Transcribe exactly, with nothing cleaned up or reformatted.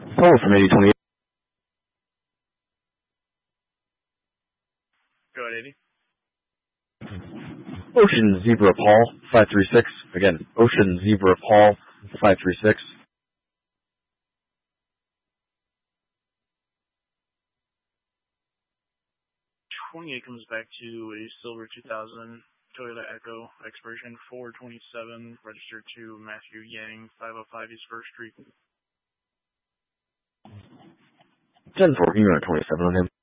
Follow from eighty twenty-eight. Go ahead, eighty. Ocean Zebra Paul, five three six. Again, Ocean Zebra Paul, five three six. twenty-eight comes back to a silver two thousand Toyota Echo expiration four twenty-seven, registered to Matthew Yang, five oh five East First Street. ten four, you got twenty-seven on him.